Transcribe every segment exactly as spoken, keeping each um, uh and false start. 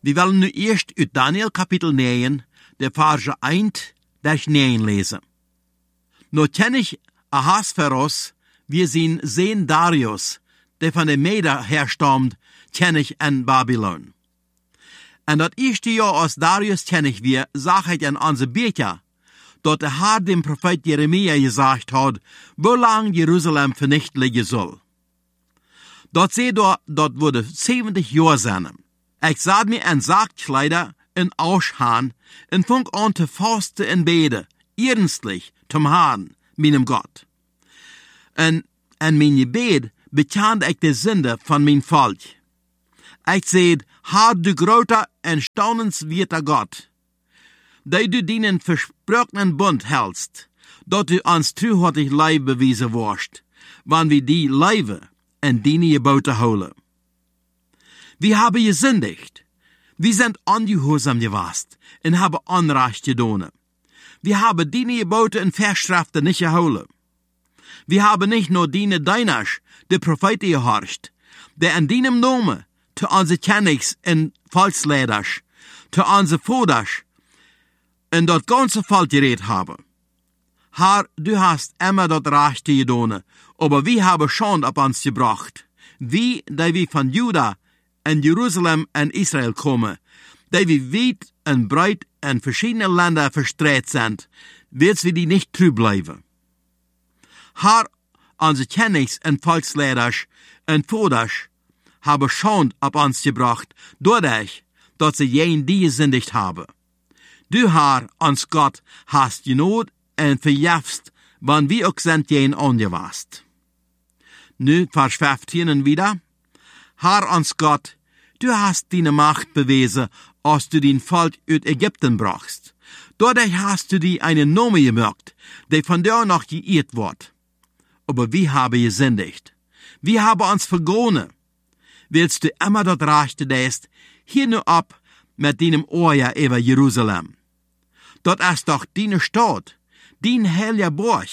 Wir wollen nu eerst uit Daniel kapitel negen, de Verse eins bis neun lesen. Nu ken ich Ahasveros, wir zien Sehen Darius, der von den Meder herstammt, ken ich in Babylon. En dat eerste jaar als Darius ken ich wir, sag ich an onze Beter, dat der Herr dem Prophet Jeremia gesagt hat, wo lang Jerusalem vernichtlich soll. Dort seht ihr, dort wurde zeventig Jahre sein. Ich sah mir ein Sargkleider in Ausschan und fang an zu fasten und beten, ernstlich zum Herrn, meinem Gott. Und an mein Gebet bekannte ich die Sünde von mein Volk. Ich seht, Herr, du großer und staunenswerter Gott, da du deinen versprochenen Bund hältst, dort du uns treuhärtig Leib bewiesen warst, wann wir die Leibe und deine Gebote holen. Wir haben gesündigt. Wir sind ungehorsam gewesen und haben Unrecht getan. Wir haben deine Gebote und Verschriften nicht geholen. Wir haben nicht nur deine Deinasch, die Propheten gehorcht, der in deinem Namen zu unsere Königs und Volksleiders, zu unsere Voders und dort ganze Volk geredet haben. Herr, du hast immer dort Recht getan, aber wir haben Schande auf uns gebracht. Wie, da wir von Juda in Jerusalem und Israel kommen, da wir weit und breit in verschiedene Länder verstreut sind, wird wir die nicht treu bleiben. Herr, unsere Königs und Volksleiders und Voders haben Schande auf uns gebracht, dadurch, dass sie jen die gesündigt haben. Du, Herr, uns Gott, hast genot und verjäfst, wann wir auch sind jen angewast. Nu, Vers fünfzehn wieder. Herr, uns Gott, du hast deine Macht bewiesen, als du dein Volk aus Ägypten brachst. Dadurch hast du dir einen Namen gemacht, der von dir noch geirrt wird. Aber wir haben gesündigt. Wir haben uns vergonnen. Willst du immer dort Rechte deist, hier nur ab mit deinem Ohr über Jerusalem. Dort ist doch deine Stadt, dein heiliger Burg.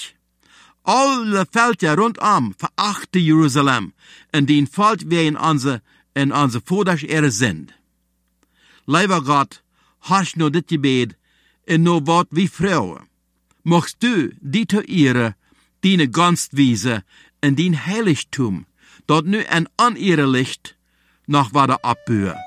Alle Felder rundum verachten Jerusalem, und dein Volk wie in unsere, in unsere Voders Ehre sind. Lieber Gott, hast nur dit Gebet, und nur Wort wie Frau. Mochtst du die zu Ehre, deine Gunstwiese, in dein Heiligtum, dort nu ein Unehre Licht, noch weiter abbühe.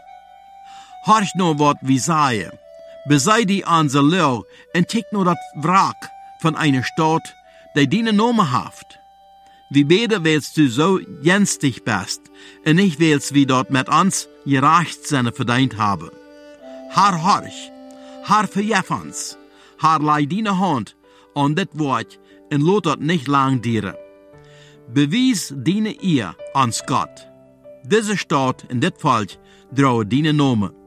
Horch nur Wort wie Saie, besei die unser Lau, und tick nur dat Wrack von einer Stadt, die deine Nome haft. Wie beide willst du so jenstig bist, und nicht willst wie dort mit uns gerecht seine verdient habe. Herr horch, Herr verjef uns, Herr lei deine Hand an dit Wort, und lot dort nicht lang dieren. Bewies deine Ehr ans Gott. Diese Stadt und dit Volk draue deine Nome.